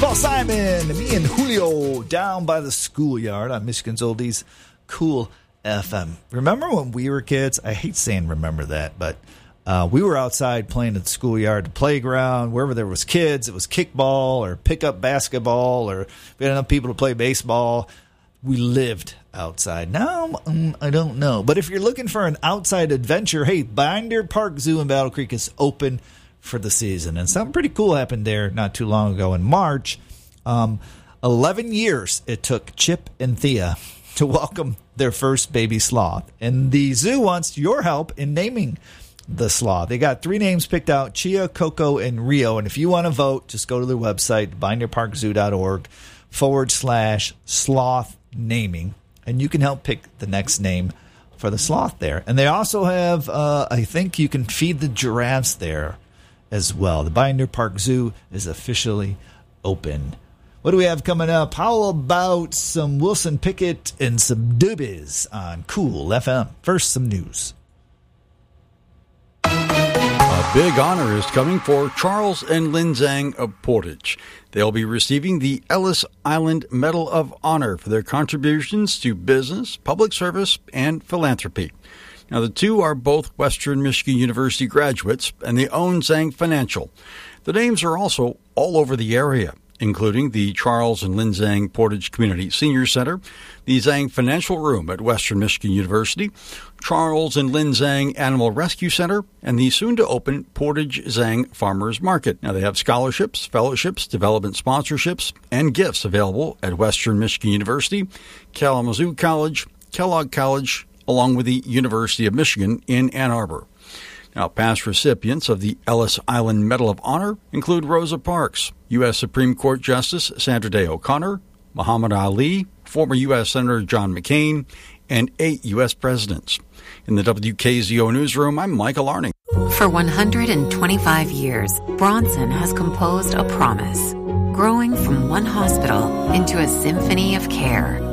Paul Simon, me and Julio down by the schoolyard on Michigan's Oldies Cool FM. Remember when we were kids? I hate saying remember that, but we were outside playing at the schoolyard, the playground, wherever there was kids. It was kickball or pickup basketball, or we had enough people to play baseball. We lived outside. Now, I don't know. But if you're looking for an outside adventure, hey, Binder Park Zoo in Battle Creek is open for the season. And something pretty cool happened there not too long ago in March. 11 years it took Chip and Thea to welcome their first baby sloth. And the zoo wants your help in naming the sloth. They got 3 names picked out, Chia, Coco, and Rio. And if you want to vote, just go to their website, binderparkzoo.org/sloth naming. And you can help pick the next name for the sloth there. And they also have, I think you can feed the giraffes there as well. The Binder Park Zoo is officially open. What do we have coming up? How about some Wilson Pickett and some doobies on Cool FM? First, some news. A big honor is coming for Charles and Lynn Zhang of Portage. They'll be receiving the Ellis Island Medal of Honor for their contributions to business, public service, and philanthropy. Now, the two are both Western Michigan University graduates, and they own Zhang Financial. The names are also all over the area, including the Charles and Lynn Zhang Portage Community Senior Center, the Zhang Financial Room at Western Michigan University, Charles and Lynn Zhang Animal Rescue Center, and the soon-to-open Portage Zhang Farmers Market. Now, they have scholarships, fellowships, development sponsorships, and gifts available at Western Michigan University, Kalamazoo College, Kellogg College, along with the University of Michigan in Ann Arbor. Now, past recipients of the Ellis Island Medal of Honor include Rosa Parks, U.S. Supreme Court Justice Sandra Day O'Connor, Muhammad Ali, former U.S. Senator John McCain, and 8 U.S. presidents. In the WKZO Newsroom, I'm Michael Arning. For 125 years, Bronson has composed a promise, growing from one hospital into a symphony of care.